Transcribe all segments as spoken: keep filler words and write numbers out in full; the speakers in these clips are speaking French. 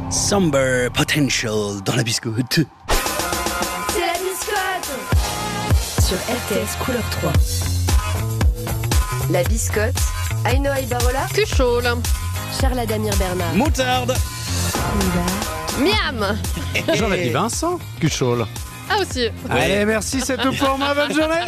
Somber Potential dans la biscotte. C'est la biscotte Sur R T S Couleur trois. La biscotte, Aïnoa Ibarola, Cuchol, Charles Adamir Bernard. Moutarde. miam. J'aurais dit Vincent Cuchol. Ah aussi. Allez, merci, c'est tout pour moi, bonne journée.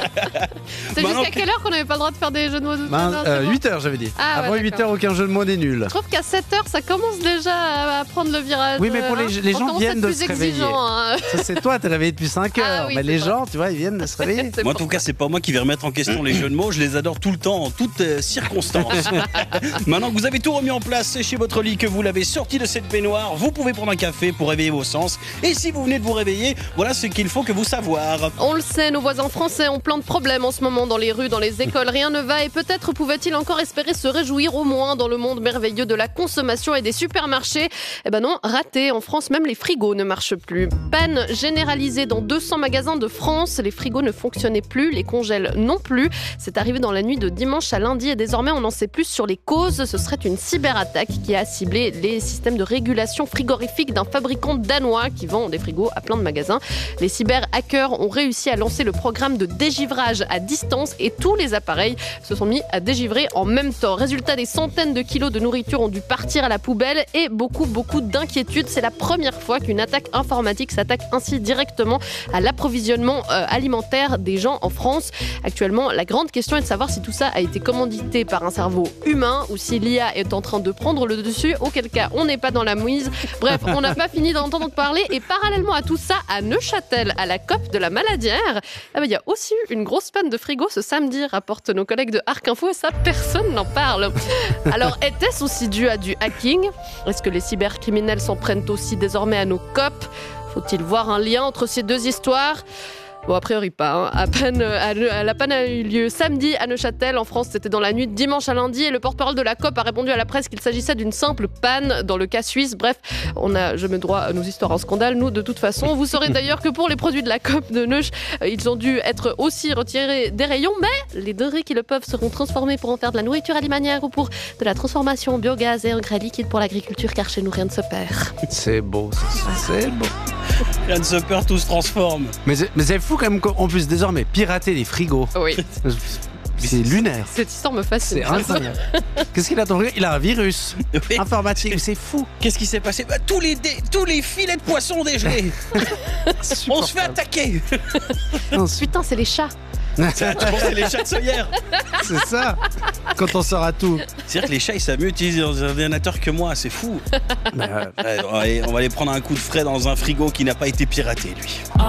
C'est Maintenant jusqu'à quelle heure qu'on n'avait pas le droit de faire des jeux de mots tout Ben, à l'heure, euh, c'est bon huit heures, j'avais dit. Ah ouais, Avant huit d'accord. heures, aucun jeu de mots n'est nul. Je trouve qu'à sept heures, ça commence déjà à prendre le virage. Oui, mais pour euh, les- hein. les On gens commence à viennent être de plus se réveiller. exigeant, hein. Ça, c'est toi, t'es réveillé depuis cinq heures. Ah oui, mais c'est les vrai. gens, tu vois, ils viennent de se réveiller. C'est Moi, en bon. tout cas, c'est pas moi qui vais remettre en question les jeux de mots. Je les adore tout le temps, en toutes euh, circonstances. Maintenant que vous avez tout remis en place chez votre lit, que vous l'avez sorti de cette baignoire, vous pouvez prendre un café pour réveiller vos sens. Et si vous venez de vous réveiller, voilà ce qu'il faut que vous savoir. On le sait, nos voisins français ont plein de problèmes en ce moment dans les rues, dans les écoles. Rien ne va et peut-être pouvaient-ils encore espérer se réjouir au moins dans le monde merveilleux de la consommation et des supermarchés. Eh ben non, raté. En France, même les frigos ne marchent plus. Panne généralisée dans deux cents magasins de France. Les frigos ne fonctionnaient plus, les congèles non plus. C'est arrivé dans la nuit de dimanche à lundi et désormais on en sait plus sur les causes. Ce serait une cyberattaque qui a ciblé les systèmes de régulation frigorifique d'un fabricant danois qui vend des frigos à plein de magasins. Les cyber-hackers ont réussi à lancer le programme de dégivrage à distance et tous les appareils se sont mis à dégivrer en même temps. Résultat, des centaines de kilos de nourriture ont dû partir à la poubelle et beaucoup, beaucoup d'inquiétudes. C'est la première fois qu'une attaque informatique s'attaque ainsi directement à l'approvisionnement euh, alimentaire des gens en France. Actuellement, la grande question est de savoir si tout ça a été commandité par un cerveau humain ou si l'I A est en train de prendre le dessus, auquel cas on n'est pas dans la mouise. Bref, on n'a pas fini d'entendre parler et parallèlement à tout ça, à Neuchâtel, à la COP de la Maladière, ah ben, il y a aussi eu une grosse panne de frigo ce samedi, rapportent nos collègues de Arc Info, et ça, personne n'en parle. Alors, était-ce aussi dû à du hacking ? Est-ce que les cybercriminels s'en prennent aussi désormais à nos COP ? Faut-il voir un lien entre ces deux histoires ? Bon, a priori pas. Hein. À peine, à, à, la panne a eu lieu samedi à Neuchâtel. En France, c'était dans la nuit de dimanche à lundi. Et le porte-parole de la COP a répondu à la presse qu'il s'agissait d'une simple panne dans le cas suisse. Bref, on a jamais droit à nos histoires en scandale, nous, de toute façon. Vous saurez d'ailleurs que pour les produits de la COP de Neuch, ils ont dû être aussi retirés des rayons. Mais les denrées qui le peuvent seront transformées pour en faire de la nourriture alimentaire ou pour de la transformation en biogaz et engrais liquides pour l'agriculture, car chez nous, rien ne se perd. C'est beau, ça, c'est beau. Rien ne se perd, tout se transforme. Mais c'est, mais c'est fou quand même qu'on puisse désormais pirater les frigos. Oui, C'est lunaire. cette histoire me fascine. C'est incroyable. Qu'est-ce qu'il a dans le Il a un virus Oui. informatique, c'est fou. Qu'est-ce qui s'est passé ? Bah, tous, les dé- tous les filets de poissons dégelés. On se fait attaquer. Non, c'est Putain, c'est les chats. C'est c'est les chats de Sawyer. c'est ça. Quand on saura tout. C'est-à-dire que les chats, ils savent mieux utiliser leurs ordinateurs que moi, c'est fou. Mais, euh, Ouais, on va aller- on va aller prendre un coup de frais dans un frigo qui n'a pas été piraté, lui.